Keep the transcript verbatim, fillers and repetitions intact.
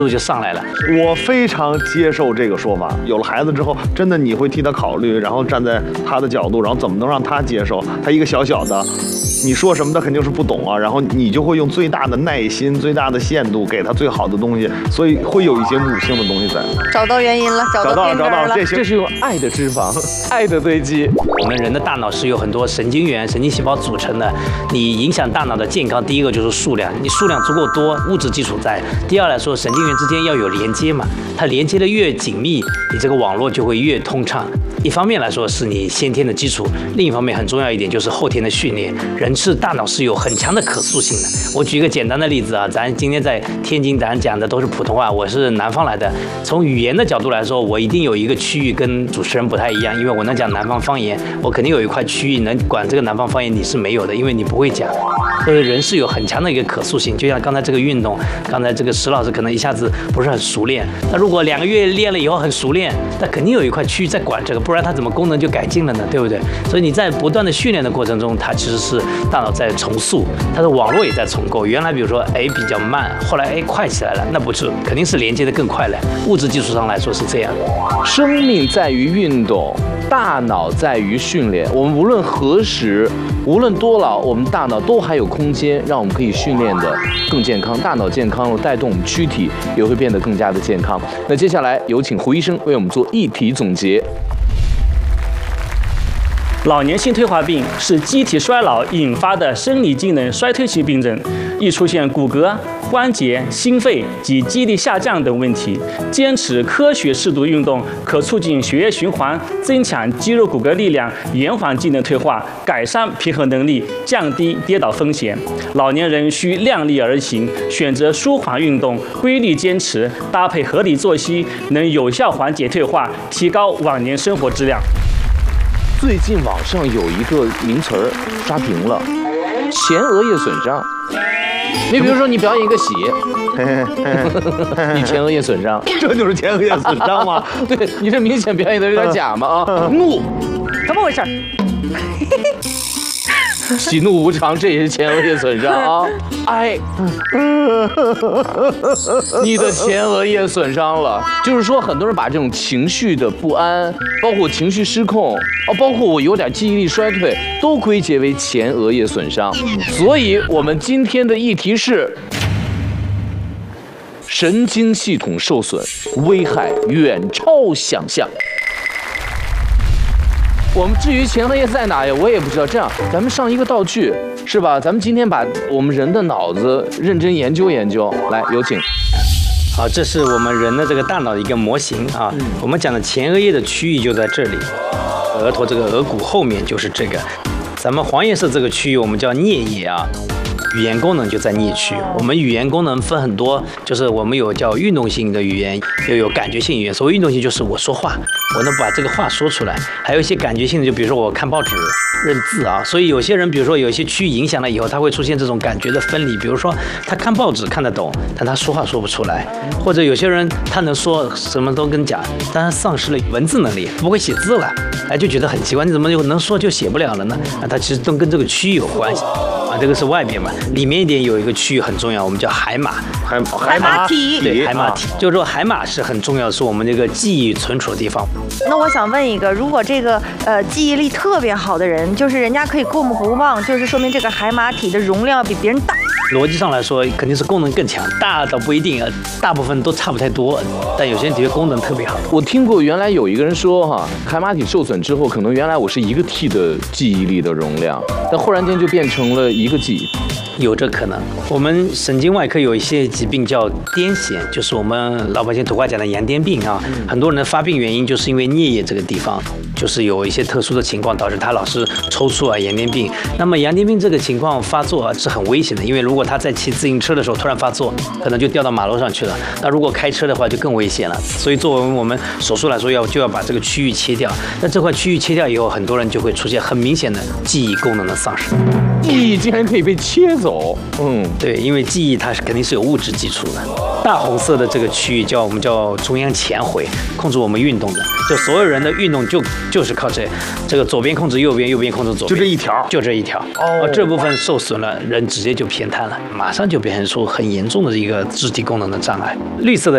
度就上来了。 我非常接受这个说法。有了孩子之后，真的你会替他考虑，然后站在他的角度，然后怎么能让他接受？他一个小小的，你说什么他肯定是不懂啊，然后你就会用最大的耐心、最大的限度给他最好的东西，所以会有一些母性的东西在。 找到原因了，找到边找到了，找到了， 了。 这这是用爱的脂肪，爱的堆积。 我们人的大脑是由很多神经元、神经细胞组成的。你影响大脑的健康，第一个就是数量，你数量足够多，物质基础在。第二来说，神经元之间要有连接嘛，它连接的越紧密，你这个网络就会越通畅。一方面来说是你先天的基础，另一方面很重要一点就是后天的训练。人是大脑是有很强的可塑性的。我举一个简单的例子啊，咱今天在天津，咱讲的都是普通话，我是南方来的。从语言的角度来说，我一定有一个区域跟主持人不太一样，因为我能讲南方方言，我肯定有一块区域能管这个南方方言，你是没有的，因为你不会讲。所以人是有很强的一个可塑性，就像刚才这个运动，刚才这个石老师可能一下子不是很熟练，那如果两个月练了以后很熟练，那肯定有一块区域在管这个，不然它怎么功能就改进了呢？对不对？所以你在不断的训练的过程中，它其实是大脑在重塑，它的网络也在重构。原来比如说哎比较慢，后来哎快起来了，那不是，肯定是连接的更快了。物质基础上来说是这样。 生命在于运动，大脑在于训练。我们无论何时，无论多老，我们大脑都还有空间让我们可以训练的更健康。大脑健康了，带动我们躯体也会变得更加的健康。那接下来有请胡医生为我们做议题总结。 老年性退化病是机体衰老引发的生理机能衰退期病症，易出现骨骼、关节、心肺及肌力下降等问题。坚持科学适度运动，可促进血液循环，增强肌肉骨骼力量，延缓机能退化，改善平衡能力，降低跌倒风险。老年人需量力而行，选择舒缓运动，规律坚持，搭配合理作息，能有效缓解退化，提高晚年生活质量。 最近网上有一个名词儿刷屏了，前额叶损伤。你比如说，你表演一个喜，你前额叶损伤， 这就是前额叶损伤吗？ 对，你这明显表演的有点假嘛啊！怒， 怎么回事？ 喜怒无常，这也是前额叶损伤啊！哎，你的前额叶损伤了，就是说很多人把这种情绪的不安，包括情绪失控，哦，包括我有点记忆力衰退，都归结为前额叶损伤。所以我们今天的议题是：神经系统受损，危害远超想象。我们至于前额叶在哪呀，我也不知道。这样，咱们上一个道具，是吧？咱们今天把我们人的脑子认真研究研究。来，有请。 好，这是我们人的这个大脑的一个模型啊。嗯、我们讲的前额叶的区域就在这里，额头这个额骨后面就是这个。咱们黄颜色这个区域我们叫颞叶啊。语言功能就在颞区。我们语言功能分很多，就是我们有叫运动性的语言，又有感觉性语言。所谓运动性就是我说话，我能把这个话说出来；还有一些感觉性的，就比如说我看报纸、认字啊。所以有些人，比如说有一些区域影响了以后，他会出现这种感觉的分离。比如说他看报纸看得懂，但他说话说不出来；或者有些人他能说什么都跟讲，但他丧失了文字能力，不会写字了，哎，就觉得很奇怪，你怎么就能说就写不了了呢？啊，它其实都跟这个区域有关系。啊，这个是外边嘛，里面一点有一个区域很重要，我们叫海马， 海海马体， 对，海马体，就是说海马是很重要的，是我们这个记忆存储的地方。 那我想问一个，如果这个呃记忆力特别好的人，就是人家可以过目不忘，就是说明这个海马体的容量比别人大。 逻辑上来说，肯定是功能更强，大倒不一定，大部分都差不太多，但有些人的确功能特别好。 我听过，原来有一个人说哈，海马体受损之后，可能原来我是一个 T 的记忆力的容量，但忽然间就变成了一个 G。 有这可能。我们神经外科有一些疾病叫癫痫，就是我们老百姓土话讲的羊癫病啊。嗯、很多人的发病原因就是因为颞叶这个地方，就是有一些特殊的情况导致他老是抽搐啊，羊癫病。那么羊癫病这个情况发作啊是很危险的，因为如果他在骑自行车的时候突然发作，可能就掉到马路上去了。那如果开车的话就更危险了。所以作为我们手术来说，要就要把这个区域切掉。那这块区域切掉以后，很多人就会出现很明显的记忆功能的丧失。 记忆竟然可以被切走，嗯， 对，因为记忆它是肯定是有物质基础的。大红色的这个区域叫我们叫中央前回，控制我们运动的，就所有人的运动就就是靠这这个左边控制右边，右边控制左边， 就这一条， 就这一条。哦，这部分受损了，人直接就偏瘫了，马上就变成出很严重的一个肢体功能的障碍。绿色的